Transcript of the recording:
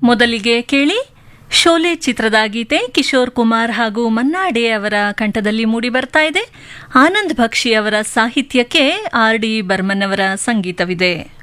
ಮೊದಲಿಗೆ ಕೇಳಿ ಶೋಲೆ ಚಿತ್ರದ ಗೀತೆ. ಕಿಶೋರ್ ಕುಮಾರ್ ಹಾಗೂ ಮನ್ನಾಡೆ ಅವರ ಕಂಠದಲ್ಲಿ ಮೂಡಿ ಬರ್ತಾ ಇದೆ. ಆನಂದ್ ಭಕ್ಷಿ ಅವರ ಸಾಹಿತ್ಯಕ್ಕೆ ಆರ್ ಡಿ ಬರ್ಮನ್ ಅವರ ಸಂಗೀತವಿದೆ.